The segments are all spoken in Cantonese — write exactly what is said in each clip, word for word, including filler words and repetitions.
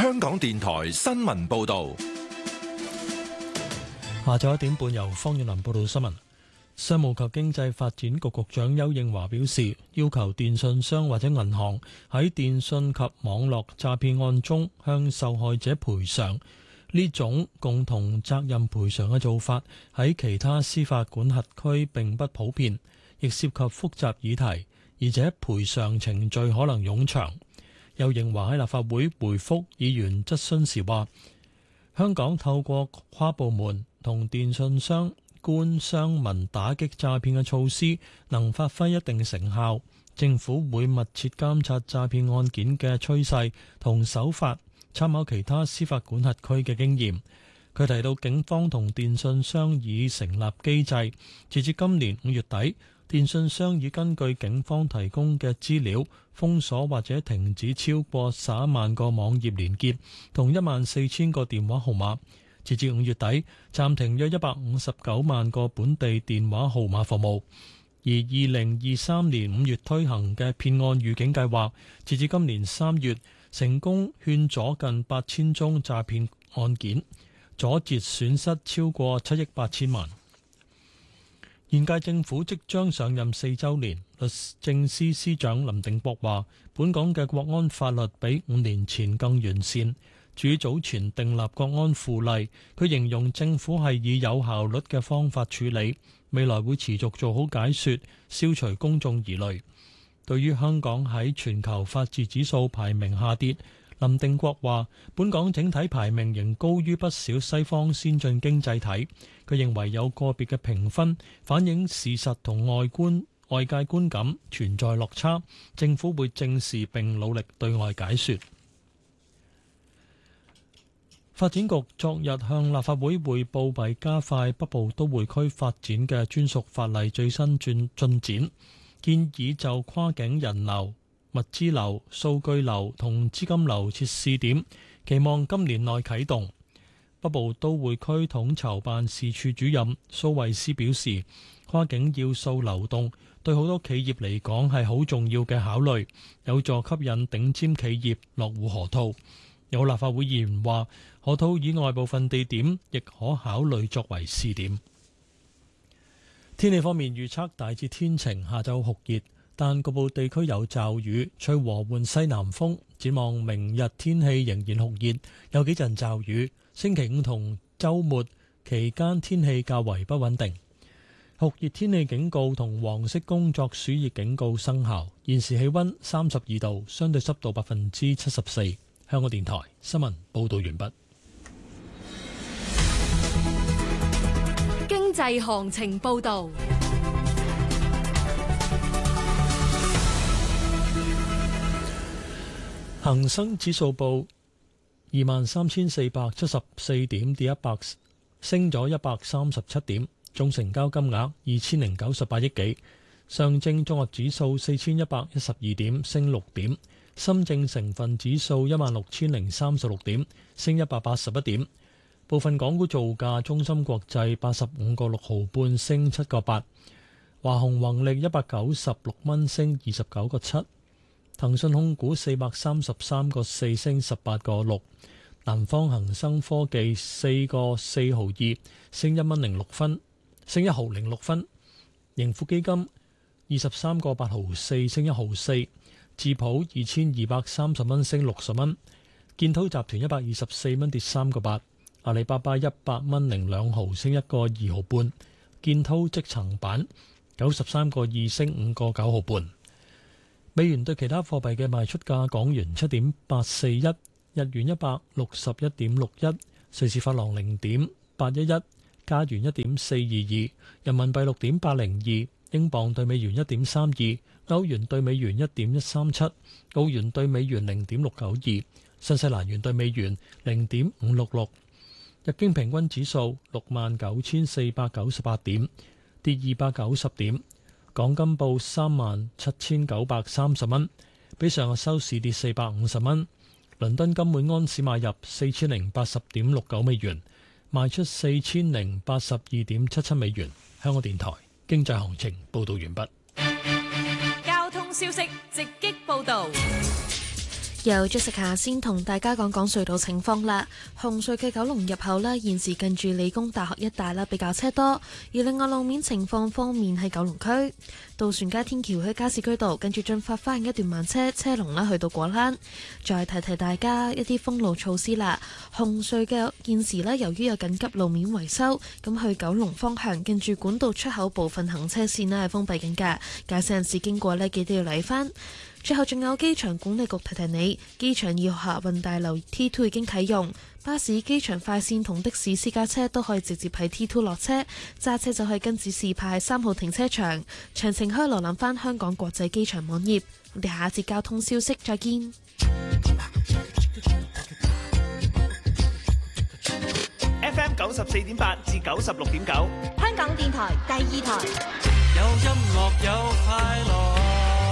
香港電台新聞報道。 下晝一點半由方遠林報道新聞。商務及經濟發展局局長丘應樺表示，要求電信商或者銀行喺電信及網絡詐騙案中向受害者賠償，呢種共同責任賠償嘅做法喺其他司法管轄區並不普遍，亦涉及複雜議題，而且賠償程序可能冗長。丘應樺喺立法會回覆議員質詢時話，香港透過跨部門同電信商官商民打擊詐騙嘅措施能發揮一定成效，政府會密切監察詐騙案件嘅趨勢同手法，參考其他司法管轄區嘅經驗。佢提到警方同電信商已成立機制，截至今年五月底，電信商已根據警方提供嘅資料封鎖或者停止超過十一萬個網頁連結同一萬四千個電話號碼。截至五月底，暫停約一百五十九萬個本地電話號碼服務。而二零二三年五月推行嘅騙案預警計劃，截至今年三月，成功勸阻近八千宗詐騙案件，阻截損失超過七億八千萬。現屆政府即將上任四週年，律政司司長林定國話：本港嘅國安法律比五年前更完善。至於早前訂立國安附例，佢形容政府係以有效率嘅方法處理，未來會持續做好解說，消除公眾疑慮。對於香港喺全球法治指數排名下跌，林定國話：本港整體排名仍高於不少西方先進經濟體。佢認為有個別嘅評分反映事實同外觀外界觀感存在落差，政府會正視並努力對外解說。發展局昨日向立法會匯報為加快北部都會區發展嘅專屬法例最新進進展，建議就跨境人流、物資流、數據流同資金流設試點，期望今年內啟動。北部都會區統籌辦事處主任蘇慧思表示，跨境要素流動對好多企業嚟講係好重要嘅考慮，有助吸引頂尖企業落戶河套。有立法會議員話，河套以外部分地點亦可考慮作為試點。天氣方面預測大致天晴，下晝酷熱，但局部地區有驟雨，吹和緩西南風。展望明日天氣仍然酷熱，有幾陣驟雨。星期五同週末期間天氣較為不穩定。酷熱天氣警告同黃色工作暑熱警告生效。現時氣溫三十二度，相對濕度百分之七十四。香港電台新聞報道完畢。 經濟行情報道。 恒生指數報二萬三千四百七十四點，跌一百，升咗一百三十七點，總成交金額二千零九十八億幾。上證綜合指數四千一百一十二點，升六點。深證成分指數一萬六千零三十六點，升一百八十一點。部分港股造價：中芯國際八十五個六毫半，升七個八；華虹宏力一百九十六蚊，升二十九個七；騰訊控股四百三十三個四，升十八個六；南方恒生科技四個四毫二，升一蚊零六分，升一毫零六分；盈富基金二十三個八毫四，升一毫四。智普二千二百三十蚊，升六十蚊；建滔集團一百二十四蚊，跌三個八；阿里巴巴一百蚊零兩毫，升一個二毫半；建滔積層板九十三個二，升五個九毫半。美元對其他貨幣嘅賣出價：港元七點八四一，日元一百六十一點六一，瑞士法郎零點八一一，加元一點四二二，人民幣六點八零二，英鎊對美元一點三二。歐元對美元一點一三七，澳元對美元零點六九二，新西蘭元對美元零點五六六。日經平均指數六萬九千四百九十八點，跌二百九十點。港金報三萬七千九百三十蚊，比上日收市跌四百五十蚊。倫敦金每安士買入四千零八十點六九美元，賣出四千零八十二點七七美元。香港電台經濟行情報道完畢。 消息直擊報道。 由 Jessica 先同大家講講隧道情況啦。紅隧嘅九龍入口呢，現時近住理工大學一帶啦，比較車多。而另外路面情況方面，喺九龍區渡船街天橋去加士居道，跟住進發翻一段慢車車龍啦，去到果欄。再提提大家一啲封路措施啦。紅隧嘅現時呢，由於有緊急路面維修，咁去九龍方向近住管道出口部分行車線呢係封閉緊㗎，駕駛人士經過呢，記得要留意翻。最後仲有機場管理局提提你，機場二號客運大樓 T 二 已經啟用，巴士、機場快線同的士私家車都可以直接喺 T 二落車，揸車就可以跟指示牌喺三號停車場。詳情可以瀏覽翻香港國際機場網頁。我哋下一節交通消息再見。 F M 九十四點八至九十六點九， 香港電台第二台。 有音樂有快樂。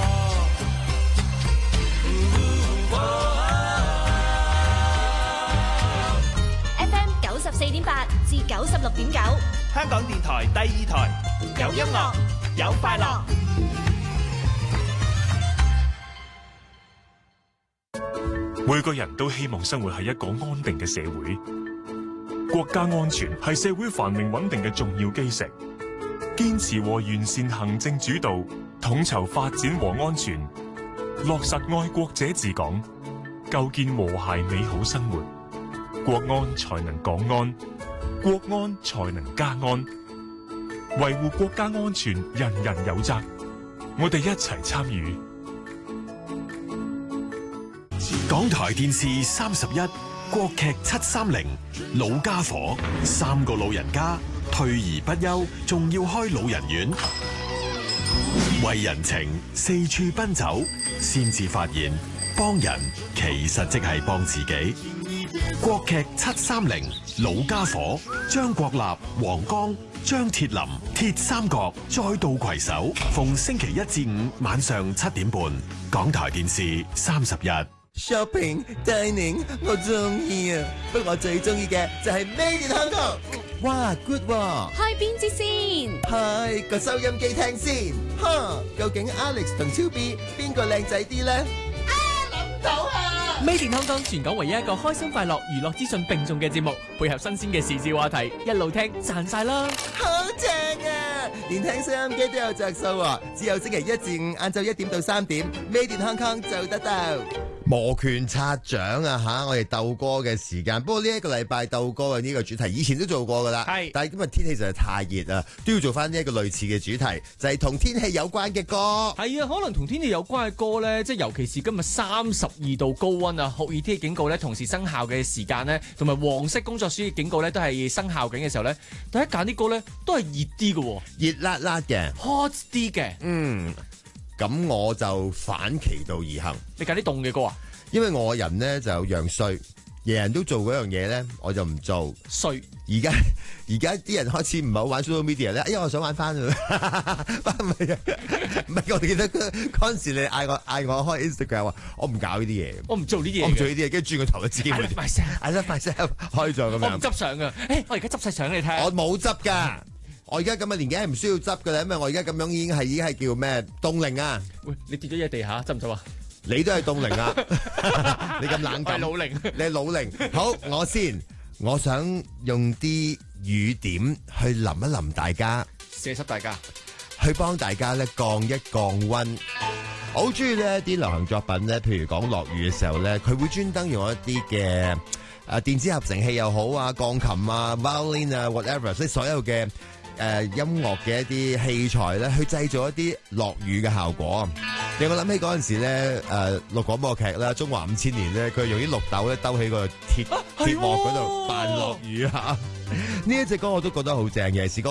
F M 九十四點八至九十六點九， 香港電台第二台，有音樂有快樂。 每個人都希望生活喺一個安定嘅社會，國家安全係社會繁榮穩定嘅重要基石。堅持和完善行政主導，統籌發展和安全，落實愛國者治港，構建和諧美好生活，國安才能港安，國安才能家安。維護國家安全，人人有責，我哋一齊參與。 港台電視三十一，國劇七三零，老家伙，三個老人家退而不休，仲要開老人院，為人情四處奔走，先至發現幫人其實即係幫自己。國劇七三零，老家伙，張國立、黃剛、張鐵林，鐵三角再度攜手，逢星期一至五晚上七點半，港台電視三十一。 Shopping dining 我中意啊，不過我最中意嘅就係 Made in Hong Kong。哇 good 喎！ 去邊支先？ 去個收音機聽先。哈，究竟 Alex 同超 B 邊個靚仔啲咧？啊，諗唔到啊 ！Made in Hong Kong 全港唯一一個開心快樂娛樂資訊並重嘅節目，配合新鮮嘅時事話題，一路聽賺晒啦！ 好正啊！連聽收音機都有着數喎，只有星期一至五晏晝一點到三點 ，Made in Hong Kong 做得到。摩拳擦掌啊吓，我哋鬥歌嘅時間。不過呢一個禮拜鬥歌嘅呢個主題，以前都做過噶啦。係，但係今日天氣實在太熱啊，都要做翻呢一個類似嘅主題，就係、是、同天氣有關嘅歌。 係啊，可能同天氣有關嘅歌咧，即係尤其是今日三十二度高溫啊，酷熱天氣警告咧同時生效嘅時間咧，同埋黃色工作暑熱警告咧都係生效緊嘅時候咧，大家揀啲歌咧都係熱啲嘅， 熱辣辣嘅 ，hot 啲嘅。 嗯。咁我就反其道而行， 你揀啲凍嘅歌啊？ 因為我人咧就樣衰，人人都做嗰樣嘢咧，我就唔做衰。 而家而家啲人開始唔係好玩 social media 咧，哎呀我想玩翻啊！唔係啊，唔係我記得嗰陣時你嗌我嗌我開 Instagram 話，我唔搞呢啲嘢， 我唔做呢啲嘢， 我唔做呢啲嘢，跟住轉個頭就知。I love myself，I love myself，開咗咁樣。 我唔執相噶，誒我而家執晒相你睇。 我冇執噶。我而家咁嘅年紀係唔需要執㗎啦，因為我而家咁樣已經係已經係叫咩凍齡啊！ 喂，你跌咗嘢地下，執唔執啊？ 你都係凍齡啊！你咁冷感， 老齡， 你係老齡。好，我先，我想用啲雨點去淋一淋大家， 射濕大家， 去幫大家咧降一降溫。我好中意呢一啲流行作品咧，譬如講落雨嘅時候咧，佢會專登用一啲嘅誒電子合成器又好啊，鋼琴啊、violin 啊 whatever， 即係所有嘅。誒、呃、音樂嘅一啲器材咧，去製造一啲落雨嘅效果。令我諗起嗰陣時咧，誒、呃、錄廣播劇啦，《中華五千年》咧，佢用啲綠豆咧兜起個鐵鐵幕嗰度扮落雨啊！呢一隻歌我都覺得好正嘅，是